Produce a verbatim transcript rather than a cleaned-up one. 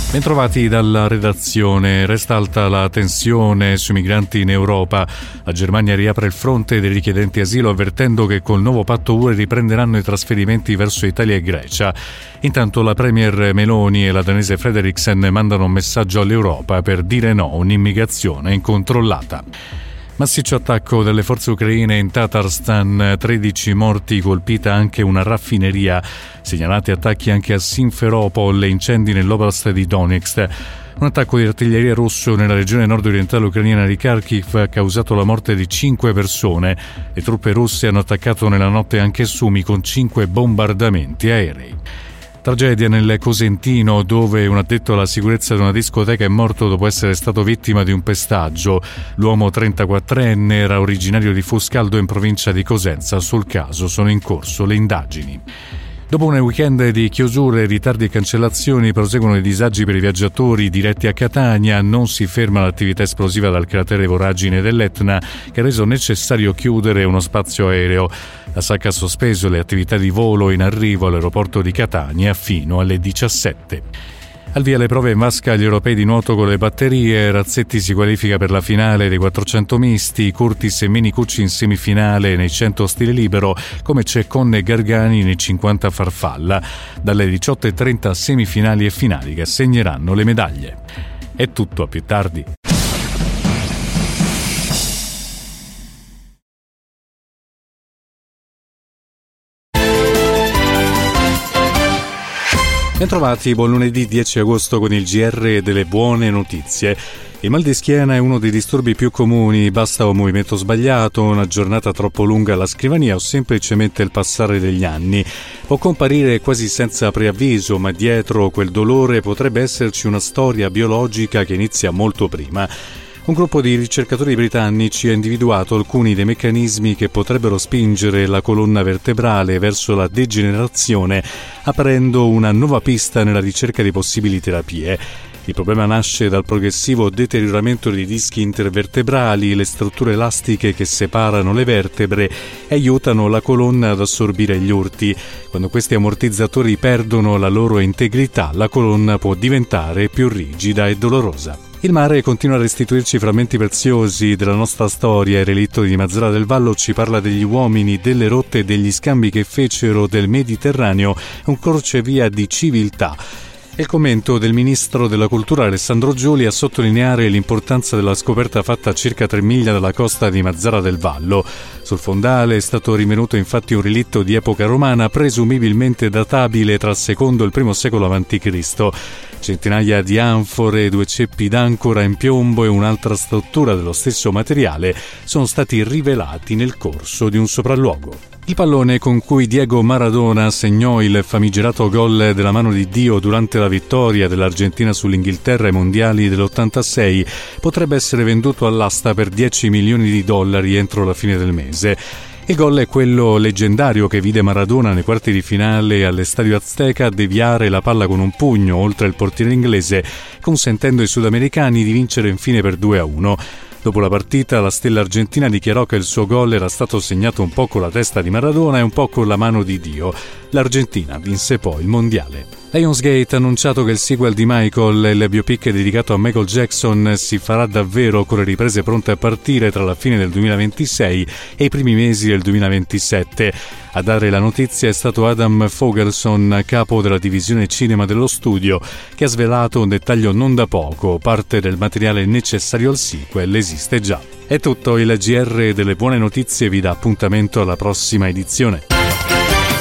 Bentrovati dalla redazione. Resta alta la tensione sui migranti in Europa. La Germania riapre il fronte dei richiedenti asilo avvertendo che col nuovo patto U E riprenderanno i trasferimenti verso Italia e Grecia. Intanto la premier Meloni e la danese Frederiksen mandano un messaggio all'Europa per dire no a un'immigrazione incontrollata. Massiccio attacco delle forze ucraine in Tatarstan, tredici morti, colpita anche una raffineria. Segnalati attacchi anche a Simferopol e incendi nell'oblast di Donetsk. Un attacco di artiglieria russo nella regione nord-orientale ucrainiana di Kharkiv ha causato la morte di cinque persone. Le truppe russe hanno attaccato nella notte anche Sumi con cinque bombardamenti aerei. Tragedia nel Cosentino, dove un addetto alla sicurezza di una discoteca è morto dopo essere stato vittima di un pestaggio. L'uomo trentaquattrenne era originario di Fuscaldo in provincia di Cosenza. Sul caso sono in corso le indagini. Dopo un weekend di chiusure, ritardi e cancellazioni, proseguono i disagi per i viaggiatori diretti a Catania. Non si ferma l'attività esplosiva dal cratere voragine dell'Etna, che ha reso necessario chiudere uno spazio aereo. La S A C ha sospeso le attività di volo in arrivo all'aeroporto di Catania fino alle diciassette. Al via le prove in vasca agli europei di nuoto con le batterie. Razzetti si qualifica per la finale dei quattrocento misti, Curtis e Menicucci in semifinale nei cento stile libero, come c'è Conne e Gargani nei cinquanta farfalla. Dalle diciotto e trenta semifinali e finali che assegneranno le medaglie. È tutto, a più tardi. Bentrovati, buon lunedì dieci agosto con il G R delle buone notizie. Il mal di schiena è uno dei disturbi più comuni, basta un movimento sbagliato, una giornata troppo lunga alla scrivania o semplicemente il passare degli anni. Può comparire quasi senza preavviso, ma dietro quel dolore potrebbe esserci una storia biologica che inizia molto prima. Un gruppo di ricercatori britannici ha individuato alcuni dei meccanismi che potrebbero spingere la colonna vertebrale verso la degenerazione, aprendo una nuova pista nella ricerca di possibili terapie. Il problema nasce dal progressivo deterioramento dei dischi intervertebrali, le strutture elastiche che separano le vertebre e aiutano la colonna ad assorbire gli urti. Quando questi ammortizzatori perdono la loro integrità, la colonna può diventare più rigida e dolorosa. Il mare continua a restituirci frammenti preziosi della nostra storia. Il relitto di Mazara del Vallo ci parla degli uomini, delle rotte e degli scambi che fecero del Mediterraneo un crocevia di civiltà. E il commento del ministro della cultura Alessandro Giuli a sottolineare l'importanza della scoperta fatta a circa tre miglia dalla costa di Mazara del Vallo. Sul fondale è stato rinvenuto infatti un relitto di epoca romana presumibilmente databile tra il secondo e il primo secolo avanti Cristo. Centinaia di anfore, due ceppi d'ancora in piombo e un'altra struttura dello stesso materiale sono stati rivelati nel corso di un sopralluogo. Il pallone con cui Diego Maradona segnò il famigerato gol della mano di Dio durante la vittoria dell'Argentina sull'Inghilterra ai mondiali dell'ottantasei potrebbe essere venduto all'asta per dieci milioni di dollari entro la fine del mese. Il gol è quello leggendario che vide Maradona nei quarti di finale all'Estadio Azteca deviare la palla con un pugno oltre il portiere inglese, consentendo ai sudamericani di vincere infine per due a uno. Dopo la partita, la stella argentina dichiarò che il suo gol era stato segnato un po' con la testa di Maradona e un po' con la mano di Dio. L'Argentina vinse poi il mondiale. Lionsgate ha annunciato che il sequel di Michael, il biopic dedicato a Michael Jackson, si farà davvero con le riprese pronte a partire tra la fine del duemilaventisei e i primi mesi del duemilaventisette. A dare la notizia è stato Adam Fogelson, capo della divisione cinema dello studio, che ha svelato un dettaglio non da poco: parte del materiale necessario al sequel esiste già. È tutto, il G R delle buone notizie vi dà appuntamento alla prossima edizione.